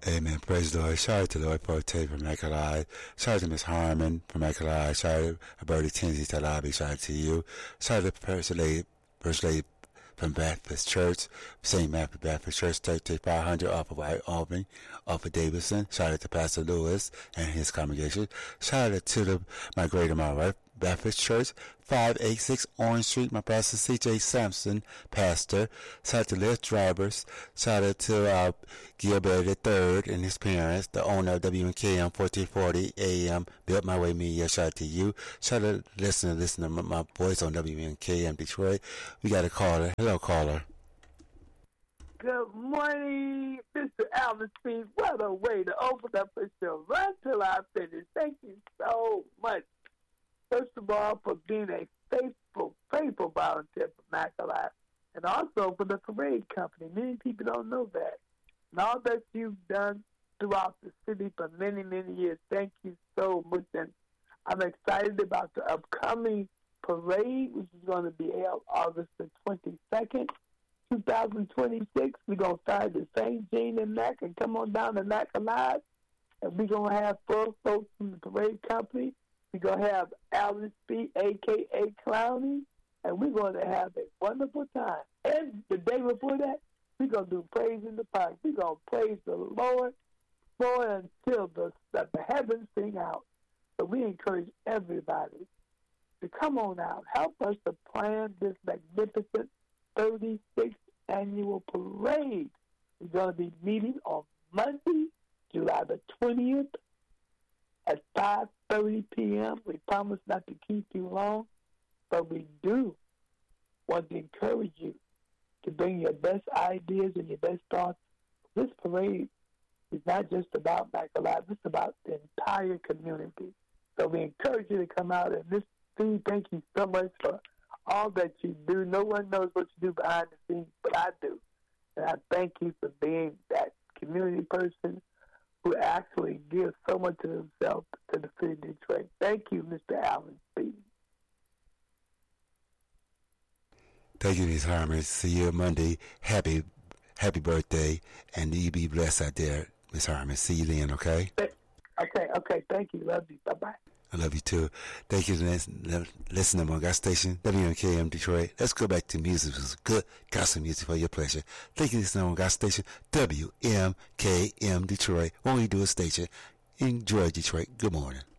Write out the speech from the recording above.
Amen. Praise the Lord. Shout out to Lloyd Forte from Echolai. Shout out to Miss Harmon from Echolai. Shout out to Bertie Tinsey Talabi. Shout out to you. Shout out to First Lady from Baptist Church, St. Matthew Baptist Church, 3500 off of White Albany, off of Davidson. Shout out to Pastor Lewis and his congregation. Shout out to my great and my wife, Baptist Church, 586 Orange Street, my pastor C.J. Sampson, pastor. Shout out to Liz Drivers. Shout out to Gilbert III and his parents, the owner of WNKM 1440 AM, Built My Way Media. Shout out to you. Shout out to listen to my voice on WNKM Detroit. We got a caller. Hello, caller. Good morning, Mr. Alvin Speed. What a way to open up a show. Run till I finish. Thank you so much. First of all, for being a faithful volunteer for McAlive, and also for the parade company. Many people don't know that. And all that you've done throughout the city for many, many years, thank you so much. And I'm excited about the upcoming parade, which is going to be held August the 22nd, 2026. We're going to start at St. Jean and Mac and come on down to McAlive. And we're going to have 4 folks from the parade company. We're going to have Alvin Speed, a.k.a. Clowney, and we're going to have a wonderful time. And the day before that, we're going to do Praise in the Park. We're going to praise the Lord until the heavens sing out. So we encourage everybody to come on out. Help us to plan this magnificent 36th annual parade. We're going to be meeting on Monday, July the 20th, at 5:30 p.m. We promise not to keep you long, but we do want to encourage you to bring your best ideas and your best thoughts. This parade is not just about McAlive, it's about the entire community. So we encourage you to come out. And Ms. Steve, thank you so much for all that you do. No one knows what you do behind the scenes, but I do. And I thank you for being that community person who actually gives so much of himself to the city of Detroit. Thank you, Mr. Alvin Speed. Thank you, Ms. Harmon. See you Monday. Happy birthday, and you be blessed out there, Ms. Harmon. See you then, okay? Okay. Thank you. Love you. Bye-bye. I love you, too. Thank you for listening to my gas station, WNKM Detroit. Let's go back to music. It was good gospel music for your pleasure. Thank you for listening to my gas station, WMKM Detroit. When we do a station, enjoy Detroit. Good morning.